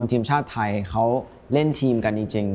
ทีมชาติไทยเขาเล่นทีมกันจริง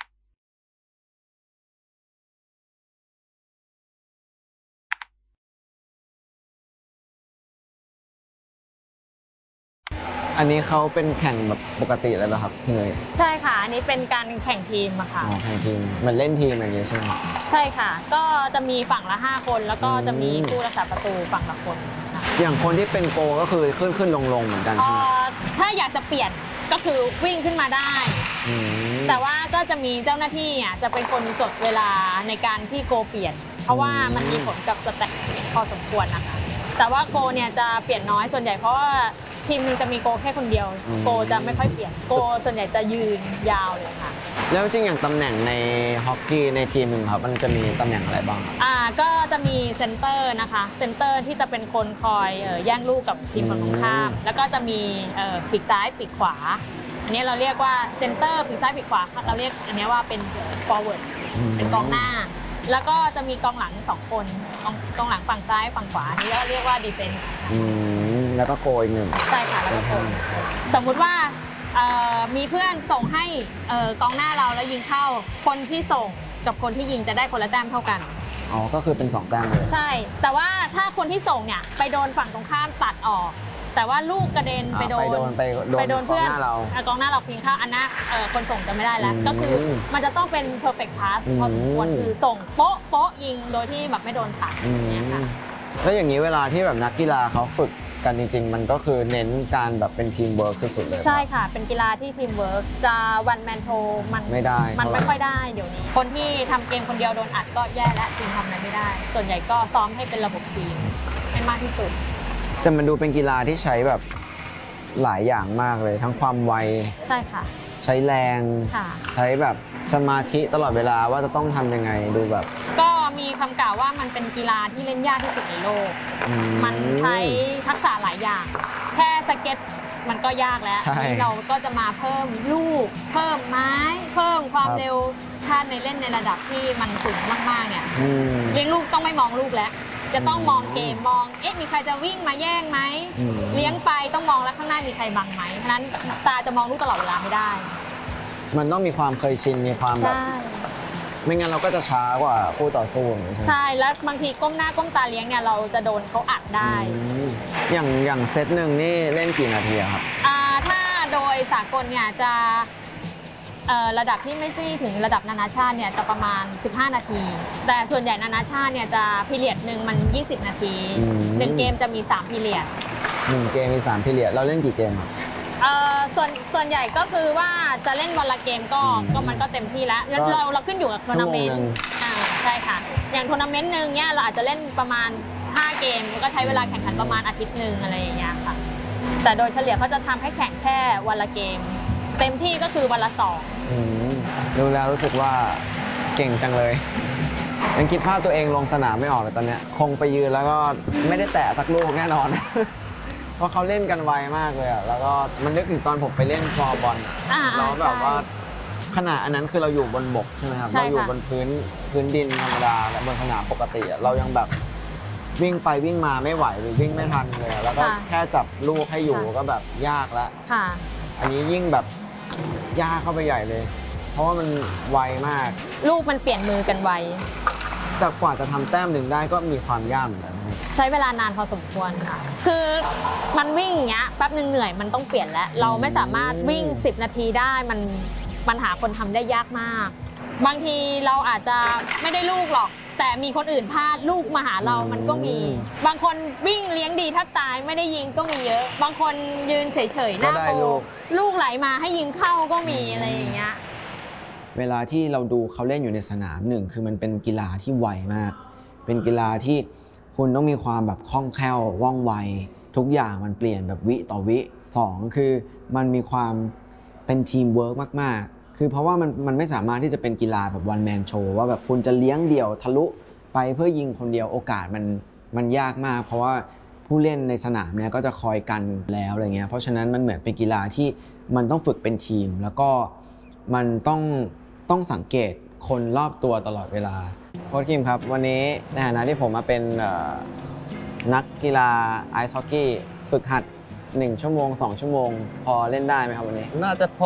ๆอันนี้เขาเป็นแข่งแบบปกติเลยป่ะครับพี่เนยใช่ค่ะอันนี้เป็นการแข่งทีมอะค่ะแข่งทีมเหมือนเล่นทีมอย่างนี้ใช่ไหมใช่ค่ะก็จะมีฝั่งละ5 คนแล้วก็จะมีผู้รักษาประตูฝั่งละคนค่ะอย่างคนที่เป็นโกก็คือขึ้นลงเหมือนกันใช่ไหมถ้าอยากจะเปลี่ยนก็คือวิ่งขึ้นมาได้แต่ว่าก็จะมีเจ้าหน้าที่จะเป็นคนจดเวลาในการที่โกเปลี่ยนเพราะว่ามันมีผลกับสแต็กพอสมควรนะคะแต่ว่าโกเนี่ยจะเปลี่ยนน้อยส่วนใหญ่เพราะว่าทีมนึงจะมีโกแค่คนเดียวโกจะไม่ค่อยเปลี่ยนโกส่วนใหญ่จะยืนยาวเลยค่ะแล้วจริงอย่างตำแหน่งในฮอกกี้ในทีมหนึ่งครับมันจะมีตำแหน่งอะไรบ้างก็จะมีเซนเตอร์นะคะเซนเตอร์ที่จะเป็นคนคอยแย่งลูกกับทีมฝั่งตรงข้ามแล้วก็จะมีปีกซ้ายปีกขวาอันนี้เราเรียกว่าเซนเตอร์ปีกซ้ายปีกขวาเราเรียกอันนี้ว่าเป็น forward เป็นกองหน้าแล้วก็จะมีกองหลัง2 คนกองหลังฝั่งซ้ายฝั่งขวาอันนี้ก็เรียกว่า defense แล้วก็โกอีก1 ใช่ค่ะแล้วก็โกสมมุติว่ามีเพื่อนส่งให้กองหน้าเราแล้วยิงเข้าคนที่ส่งกับคนที่ยิงจะได้คนละแต้มเท่ากันอ๋อก็คือเป็น2 แต้มเลยใช่แต่ว่าถ้าคนที่ส่งเนี่ยไปโดนฝั่งตรงข้ามตัดออกแต่ว่าลูกกระเด็นไปโดนเพื่อนกองหน้าเราพิงเข้าอันนั้นคนส่งจะไม่ได้แล้วก็คือมันจะต้องเป็น perfect pass พอสมควรคือส่งโป๊ะยิงโดยที่แบบไม่โดนตัดเนี่ยค่ะแล้วอย่างนี้เวลาที่แบบนักกีฬาเขาฝึกกันจริงๆมันก็คือเน้นการแบบเป็นทีมเวิร์คสุดๆเลยใช่ค่ะเป็นกีฬาที่ทีมเวิร์คจะวันแมนโชว์มันไม่ได้มันไม่ค่อยได้เดี๋ยวนี้คนที่ทำเกมคนเดียวโดนอัดก็แย่และทีมทำอะไรไม่ได้ส่วนใหญ่ก็ซ้อมให้เป็นระบบทีมให้มากที่สุดแต่มันดูเป็นกีฬาที่ใช้แบบหลายอย่างมากเลยทั้งความไวใช่ค่ะใช้แรงใช้แบบสมาธิตลอดเวลาว่าจะต้องทำยังไงดูแบบก็มีคำกล่าวว่ามันเป็นกีฬาที่เล่นยากที่สุดในโลกมันใช้ทักษะหลายอย่างแค่สเก็ตมันก็ยากแล้วนี่เราก็จะมาเพิ่มลูกเพิ่มไม้เพิ่มความเร็วถ้าในเล่นในระดับที่มันสูงมากๆเนี่ยเลี้ยงลูกต้องไม่มองลูกแล้วจะต้องมองเกมมองมีใครจะวิ่งมาแย่งไหมเลี้ยงไปต้องมองแล้วข้างหน้ามีใครบังไหมฉะนั้นตาจะมองลูกตลอดเวลาไม่ได้มันต้องมีความเคยชินมีความแบบไม่งั้นเราก็จะช้ากว่าคู่ต่อสู้ใช่แล้วบางทีก้มหน้าก้มตาเลี้ยงเนี่ยเราจะโดนเขาอัดได้อย่างเซตหนึ่งนี่เล่นกี่นาทีครับถ้าโดยสากลเนี่ยจะระดับที่ไม่ใช่ถึงระดับนานาชาติเนี่ยจะประมาณ15 นาทีแต่ส่วนใหญ่นานาชาติเนี่ยจะพีเรียดหนึ่งมัน20 นาที1 เกมจะมี3 พีเรียด 1 เกมมี3 พีเรียดเราเล่นกี่เกมครับส่วนใหญ่ก็คือว่าจะเล่นวันละเกมก็มันก็เต็มที่แล้วเราขึ้นอยู่กับทัวร์นาเมนต์ใช่ค่ะอย่างทัวร์นาเมนต์นึงเนี่ยเราอาจจะเล่นประมาณ5 เกมแล้วก็ใช้เวลาแข่งขันประมาณอาทิตย์นึงอะไรอย่างเงี้ยค่ะแต่โดยเฉลี่ยเขาจะทำให้แข่งแค่วันละเกมเต็มที่ก็คือวันละ2 ดูแล้วรู้สึกว่าเก่งจังเลยยังคิดภาพตัวเองลงสนามไม่ออกเลยตอนนี้คงไปยืนแล้วก็ไม่ได้แตะสักลูกแน่นอนเพราะเขาเล่นกันไวมากเลยแล้วก็มันนึกถึงตอนผมไปเล่นฟลอร์บอลแล้วแบบว่าขณะอันนั้นคือเราอยู่บนบกใช่ไหมครับเราอยู่บนพื้นดินธรรมดาและบนสนามปกติเรายังแบบวิ่งไปวิ่งมาไม่ไหวหรือวิ่งไม่ทันเลยแล้วก็แค่จับลูกให้อยู่ก็แบบยากแล้วอันนี้ยิ่งแบบยากเข้าไปใหญ่เลยเพราะว่ามันไวมากลูกมันเปลี่ยนมือกันไวแต่กว่าจะทำแต้ม1ได้ก็มีความยากเหมือนกันใช้เวลานานพอสมควรค่ะคือมันวิ่งอย่างเงี้ยแป๊บนึงเหนื่อยมันต้องเปลี่ยนแล้วเราไม่สามารถวิ่ง10 นาทีได้มันหาคนทำได้ยากมากบางทีเราอาจจะไม่ได้ลูกหรอกแต่มีคนอื่นพลาดลูกมาหาเรามันก็มีบางคนวิ่งเลี้ยงดีแทบตายไม่ได้ยิงก็มีเยอะบางคนยืนเฉยๆหน้าโกลูกไหลมาให้ยิงเข้าก็มีอะไรอย่างเงี้ยเวลาที่เราดูเขาเล่นอยู่ในสนาม1คือมันเป็นกีฬาที่ไวมากเป็นกีฬาที่คุณต้องมีความแบบคล่องแคล่วว่องไวทุกอย่างมันเปลี่ยนแบบวิต่อวิ2คือมันมีความเป็นทีมเวิร์กมากๆคือเพราะว่ามันไม่สามารถที่จะเป็นกีฬาแบบวันแมนโชว์ว่าแบบคุณจะเลี้ยงเดี่ยวทะลุไปเพื่อยิงคนเดียวโอกาสมันยากมากเพราะว่าผู้เล่นในสนามเนี่ยก็จะคอยกันแล้วอะไรเงี้ยเพราะฉะนั้นมันเหมือนเป็นกีฬาที่มันต้องฝึกเป็นทีมแล้วก็มันต้องสังเกตคนรอบตัวตลอดเวลาโค้ชคิมครับวันนี้ในฐานะที่ผมมาเป็นนักกีฬาไอซ์ฮอกกี้ฝึกหัด 1 ชั่วโมง 2 ชั่วโมง พอเล่นได้ไหมครับวันนี้น่าจะพอ